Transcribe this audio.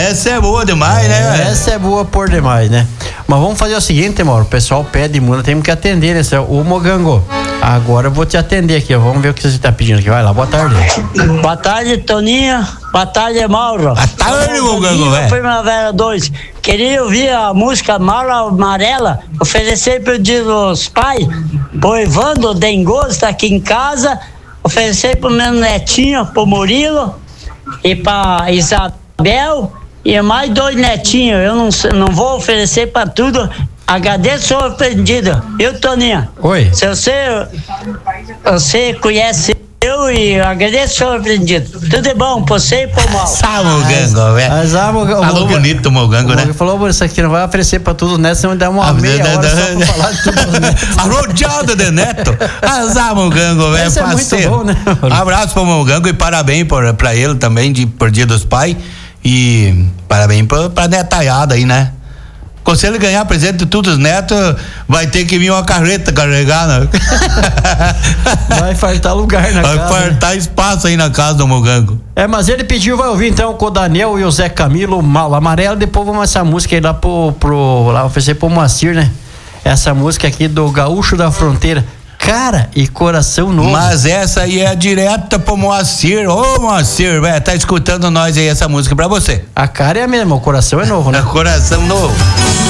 essa é boa demais, né? Essa é boa por demais, né? Mas vamos fazer o seguinte, Mauro, o pessoal pede muito, temos que atender, né? Ô Mogango, agora eu vou te atender aqui, ó. Vamos ver o que você tá pedindo aqui. Vai lá, boa tarde. Boa tarde, Toninho. Boa tarde, Mauro. Boa tarde, Mogango, velho. Primavera 2. Queria ouvir a música Mala Amarela, oferecer pro dia dos pais, pro Evandro Dengoso, tá aqui em casa, oferecer pro meu netinho, pro Murilo, e pra Isabel, e mais 2 netinhos. Eu não vou oferecer pra tudo. Agradeço o ofendido. Eu, Toninho. Oi. Se você conhece eu e agradeço o ofendido. Tudo é bom pra você e pro mal. Mogango, velho. Falou bonito o Mogango, né? Falou, isso aqui não vai oferecer pra tudo, né? Senão dá uma meia hora só pra falar de tudo, né? Arrodeado de neto. Azar, Mogango, velho. Isso é muito bom, né? Abraço pro Mogango e parabéns pra ele também, por Dia dos Pais. E parabéns pra netaiada aí, né? Se ele ganhar presente de todos os netos, vai ter que vir uma carreta carregar, né? Vai faltar lugar na casa. Vai faltar espaço aí na casa do Mogango. Mas ele pediu, vai ouvir então com o Daniel e o Zé Camilo, Mala Amarela. Depois vamos essa música aí lá lá oferecer pro Moacir, né? Essa música aqui do Gaúcho da Fronteira. Cara e Coração Novo. Mas essa aí é direta pro Moacir. Ô, Moacir, velho, tá escutando nós aí essa música pra você. A cara é a mesma, o coração é novo, né? Coração novo.